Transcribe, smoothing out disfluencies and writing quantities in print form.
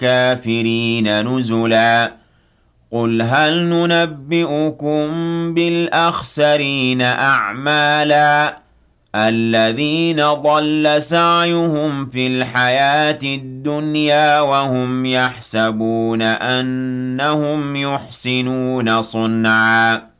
لِلْكَافِرِينَ نُزُلًا قُلْ هَلْ نُنَبِّئُكُم بِالْأَخْسَرِينَ أَعْمَالًا الَّذِينَ ضَلَّ سَعْيُهُمْ فِي الْحَيَاةِ الدُّنْيَا وَهُمْ يَحْسَبُونَ أَنَّهُمْ يُحْسِنُونَ صُنْعًا